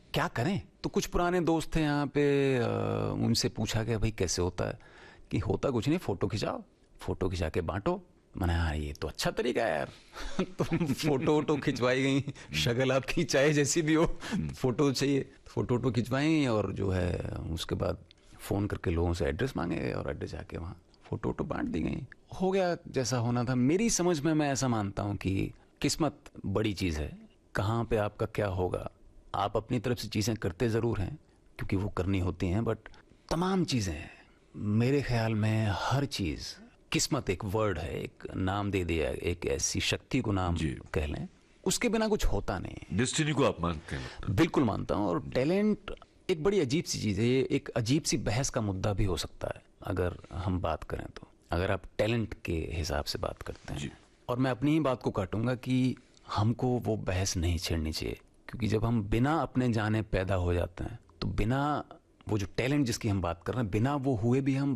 क्या करें। तो कुछ पुराने दोस्त थे यहाँ पे, उनसे पूछा कि भाई कैसे होता है, कि होता कुछ नहीं, फोटो खिंचाओ, फोटो खिंचा के बांटो। मैंने हाँ ये तो अच्छा तरीका है यार। तो फोटो वोटो खिंचवाई गई, शक्ल आपकी चाहे जैसी भी हो, फोटो चाहिए, फोटो वोटो खिंचवाई, और जो है उसके बाद फ़ोन करके लोगों से एड्रेस मांगे गए और एड्रेस जाके वहाँ फोटो वोटो बांट दी गई। हो गया जैसा होना था। मेरी समझ में मैं ऐसा मानता हूँ कि किस्मत बड़ी चीज़ है, कहाँ पे आपका क्या होगा। आप अपनी तरफ से चीज़ें करते ज़रूर हैं क्योंकि वो करनी होती हैं, बट तमाम चीज़ें मेरे ख्याल में हर चीज़, किस्मत एक वर्ड है, एक नाम दे दिया, एक ऐसी शक्ति को नाम कह लें, उसके बिना कुछ होता नहीं। डेस्टिनी को आप मानते हैं? बिल्कुल मानता हूँ। और टैलेंट एक बड़ी अजीब सी चीज़ है, ये एक अजीब सी बहस का मुद्दा भी हो सकता है अगर हम बात करें तो, अगर आप टैलेंट के हिसाब से बात करते हैं। और मैं अपनी ही बात को काटूंगा कि हमको वो बहस नहीं छेड़नी चाहिए, क्योंकि जब हम बिना अपने जाने पैदा हो जाते हैं तो बिना वो जो टैलेंट जिसकी हम बात कर रहे हैं, बिना वो हुए भी हम